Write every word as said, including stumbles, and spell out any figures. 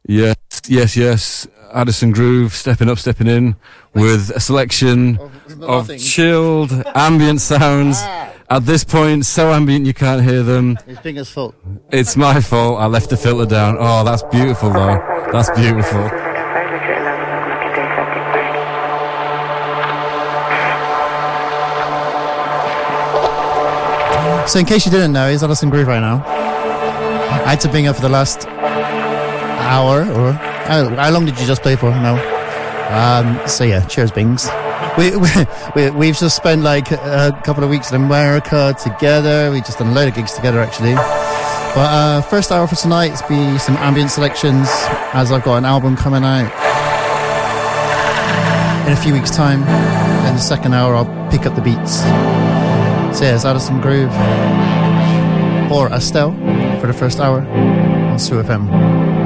Yes, yes, yes. Addison Groove stepping up, stepping in with a selection of, of chilled ambient sounds. Ah. At this point, so ambient you can't hear them. It's Binger's fault. It's my fault. I left the filter down. Oh, that's beautiful, though. That's beautiful. So in case you didn't know, he's Addison Groove right now. I had to bring her for the last hour, or how, how long did you just play for? No. Um, so yeah, cheers, Bings. We, we, we, we've just spent like a couple of weeks in America together. We've just done a load of gigs together, actually. But uh, first hour for tonight is be some ambient selections, as I've got an album coming out in a few weeks' time. Then the second hour, I'll pick up the beats. So yeah, it's Addison Groove or Estelle for the first hour on Sue F M.